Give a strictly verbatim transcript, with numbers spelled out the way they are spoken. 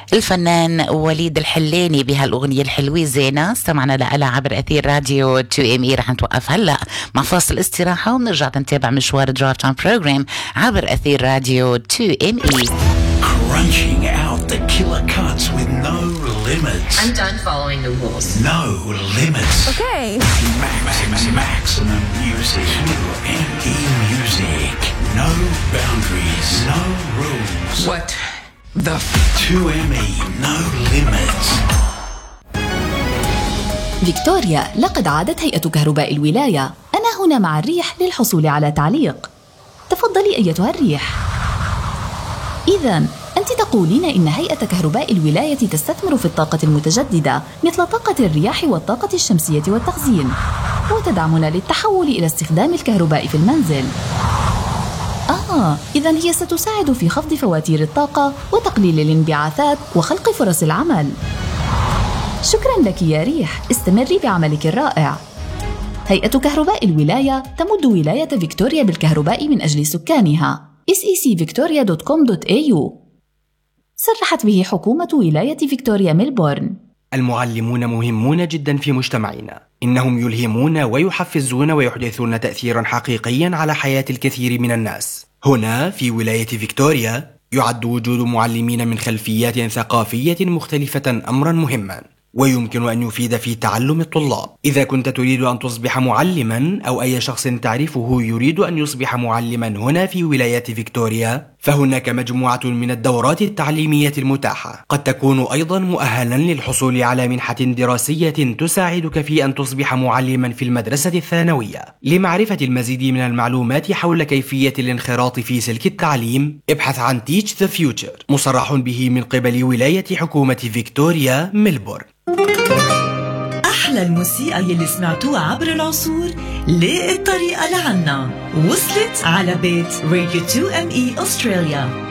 الفنان وليد الحليني بهالأغنية الحلوة زينة استمعنا لها عبر أثير راديو تو إم إي. رح نتوقف هلأ مع فاصل استراحة ونرجع نتابع مشوار درايف تايم بروجرام عبر أثير راديو تو إم إي. Crunching out the killer cuts with no limits. I'm done following the rules. No limits. Okay. Maximum, maximum music. Q M E music. No boundaries. No rules. What the f- two M E, no limits. فيكتوريا، لقد عادت هيئة كهرباء الولاية. أنا هنا مع الريح للحصول على تعليق. تفضلي أيتها الريح. إذن أنت تقولين إن هيئة كهرباء الولاية تستثمر في الطاقة المتجددة مثل طاقة الرياح والطاقة الشمسية والتخزين، وتدعمنا للتحول إلى استخدام الكهرباء في المنزل. آه، إذن هي ستساعد في خفض فواتير الطاقة وتقليل الانبعاثات وخلق فرص العمل. شكراً لك يا ريح، استمري بعملك الرائع. هيئة كهرباء الولاية تمد ولاية فيكتوريا بالكهرباء من أجل سكانها. إس إي سي فيكتوريا دوت كوم دوت إيه يو. صرحت به حكومة ولاية فيكتوريا ميلبورن. المعلمون مهمون جدا في مجتمعنا، إنهم يلهمون ويحفزون ويحدثون تأثيرا حقيقيا على حياة الكثير من الناس. هنا في ولاية فيكتوريا يعد وجود معلمين من خلفيات ثقافية مختلفة أمرا مهما، ويمكن أن يفيد في تعلم الطلاب. إذا كنت تريد أن تصبح معلما أو أي شخص تعرفه يريد أن يصبح معلما هنا في ولاية فيكتوريا، فهناك مجموعة من الدورات التعليمية المتاحة. قد تكون أيضا مؤهلا للحصول على منحة دراسية تساعدك في أن تصبح معلما في المدرسة الثانوية. لمعرفة المزيد من المعلومات حول كيفية الانخراط في سلك التعليم، ابحث عن Teach the Future، مصرح به من قبل ولاية حكومة فيكتوريا ميلبورن. أحلى الموسيقى يلي سمعتوها عبر العصور لقيت الطريقة لعنا، وصلت على بيت راديو تو إم إي أستراليا.